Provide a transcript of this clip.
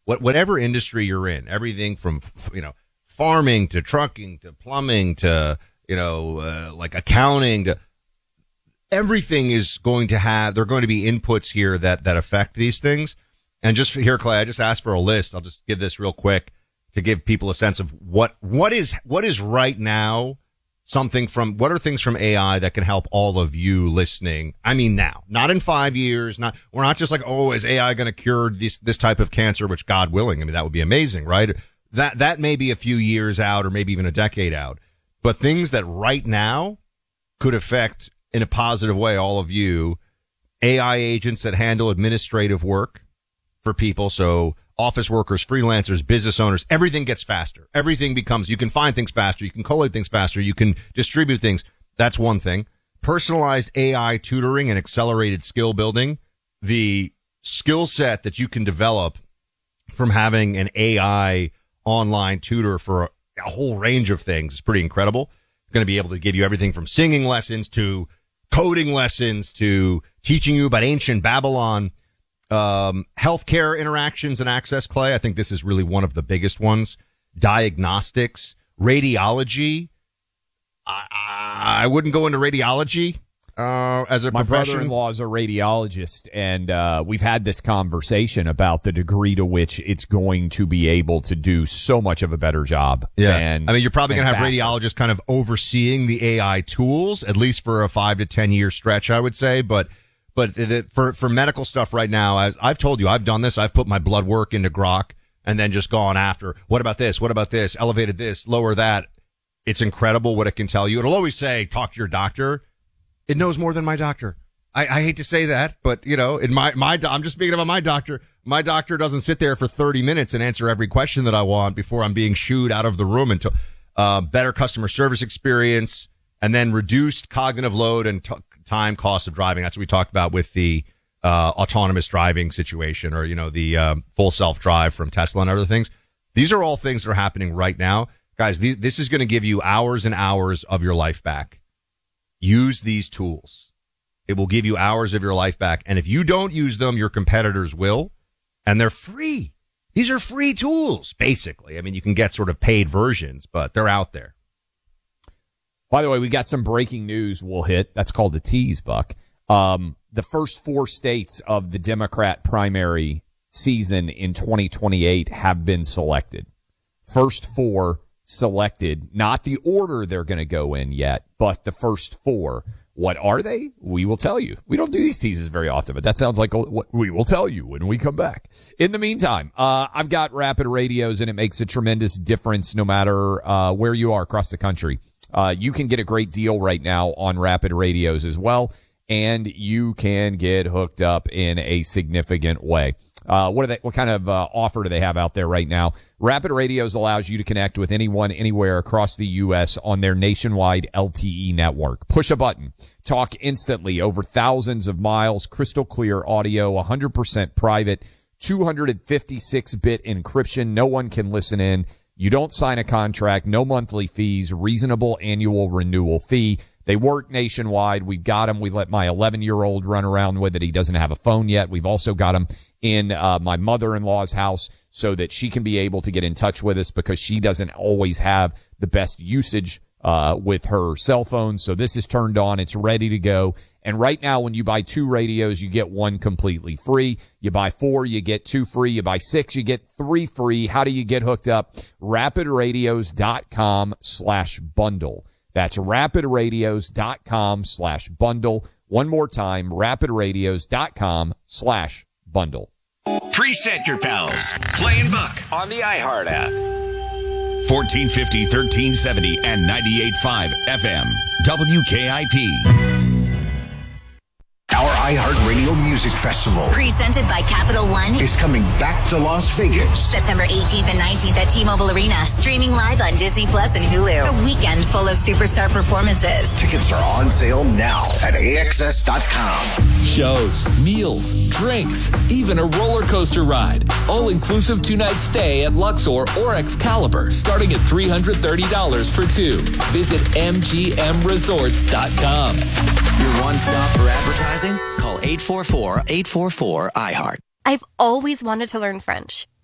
whatever industry you're in, everything from, farming to trucking to plumbing to, like accounting to everything is going to have, there are going to be inputs here that affect these things. And just here, Clay, I just asked for a list. I'll just give this real quick to give people a sense of what is right now what are things from AI that can help all of you listening? I mean, now, not in 5 years, we're not just like, oh, is AI going to cure this type of cancer, which God willing, I mean, that would be amazing, right? That may be a few years out or maybe even a decade out, but things that right now could affect in a positive way all of you, AI agents that handle administrative work for people. So office workers, freelancers, business owners, everything gets faster. Everything becomes, you can find things faster. You can collate things faster. You can distribute things. That's one thing. Personalized AI tutoring and accelerated skill building. The skill set that you can develop from having an AI online tutor for a whole range of things is pretty incredible. Going to be able to give you everything from singing lessons to coding lessons to teaching you about ancient Babylon. Healthcare interactions and access, Clay. I think this is really one of the biggest ones. Diagnostics, radiology. I wouldn't go into radiology as a My profession. brother-in-law is a radiologist, and we've had this conversation about the degree to which it's going to be able to do so much of a better job. Yeah, I mean, you're probably going to have radiologists kind of overseeing the AI tools, at least for a 5 to 10 year stretch, I would say, But for medical stuff right now, as I've told you, I've done this. I've put my blood work into Grok and then just gone after, what about this? What about this? Elevated this, lower that. It's incredible what it can tell you. It'll always say, talk to your doctor. It knows more than my doctor. I hate to say that, but in I'm just speaking about my doctor. My doctor doesn't sit there for 30 minutes and answer every question that I want before I'm being shooed out of the room until, better customer service experience and then reduced cognitive load and time cost of driving. That's what we talked about with the autonomous driving situation or, the full self-drive from Tesla and other things. These are all things that are happening right now. Guys, this is going to give you hours and hours of your life back. Use these tools. It will give you hours of your life back. And if you don't use them, your competitors will. And they're free. These are free tools, basically. I mean, you can get sort of paid versions, but they're out there. By the way, we got some breaking news we'll hit. That's called the tease, Buck. The first 4 states of the Democrat primary season in 2028 have been selected. First 4 selected, not the order they're going to go in yet, but the first 4. What are they? We will tell you. We don't do these teases very often, but that sounds like what we will tell you when we come back. In the meantime, I've got Rapid Radios, and it makes a tremendous difference no matter where you are across the country. You can get a great deal right now on Rapid Radios as well, and you can get hooked up in a significant way. What kind of offer do they have out there right now? Rapid Radios allows you to connect with anyone, anywhere across the U.S. on their nationwide LTE network. Push a button. Talk instantly over thousands of miles, crystal clear audio, 100% private, 256-bit encryption. No one can listen in. You don't sign a contract, no monthly fees, reasonable annual renewal fee. They work nationwide. We've got them. We let my 11-year-old run around with it. He doesn't have a phone yet. We've also got them in my mother-in-law's house so that she can be able to get in touch with us because she doesn't always have the best usage with her cell phone. So this is turned on. It's ready to go. And right now, when you buy 2 radios, you get 1 completely free. You buy 4, you get 2 free. You buy 6, you get 3 free. How do you get hooked up? rapidradios.com/bundle. That's rapidradios.com/bundle. One more time, rapidradios.com/bundle. Preset your pals. Clay and Buck on the iHeart app. 1450, 1370, and 98.5 FM. WKIP. Our iHeartRadio Music Festival, presented by Capital One, is coming back to Las Vegas. September 18th and 19th at T-Mobile Arena. Streaming live on Disney Plus and Hulu. A weekend full of superstar performances. Tickets are on sale now at AXS.com. Shows, meals, drinks, even a roller coaster ride. All-inclusive 2-night stay at Luxor or Excalibur, starting at $330 for 2. Visit MGMResorts.com. Your one stop for advertising? Call 844-844-iHeart. I've always wanted to learn French.